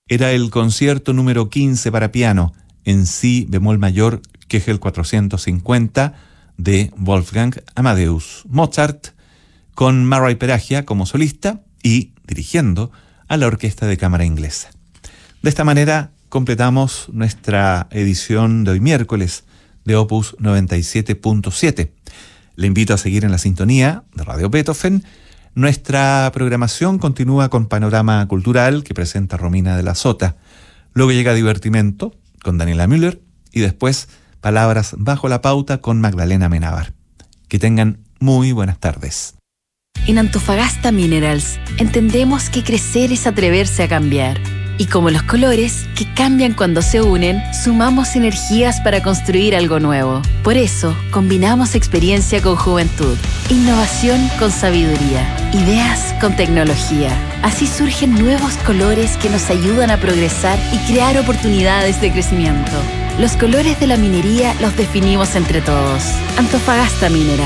Era el concierto número 15 para piano en si bemol mayor, Kegel 450 de Wolfgang Amadeus Mozart, con Murray Peragia como solista y dirigiendo a la Orquesta de Cámara Inglesa. De esta manera completamos nuestra edición de hoy miércoles de Opus 97.7. Le invito a seguir en la sintonía de Radio Beethoven. Nuestra programación continúa con Panorama Cultural que presenta Romina de la Sota. Luego llega Divertimento con Daniela Müller y después Palabras bajo la pauta con Magdalena Menábar. Que tengan muy buenas tardes. En Antofagasta Minerals entendemos que crecer es atreverse a cambiar. Y como los colores, que cambian cuando se unen, sumamos energías para construir algo nuevo. Por eso, combinamos experiencia con juventud, innovación con sabiduría, ideas con tecnología. Así surgen nuevos colores que nos ayudan a progresar y crear oportunidades de crecimiento. Los colores de la minería los definimos entre todos. Antofagasta Minerals.